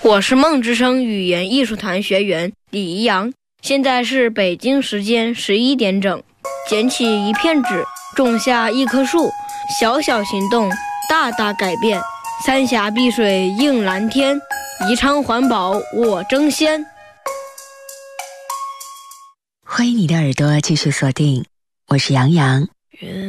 我是梦之声语言艺术团学员李怡阳，现在是北京时间11点整。捡起一片纸，种下一棵树，小小行动，大大改变。三峡碧水映蓝天，宜昌环保我争先。 欢迎你的耳朵继续锁定，我是杨洋。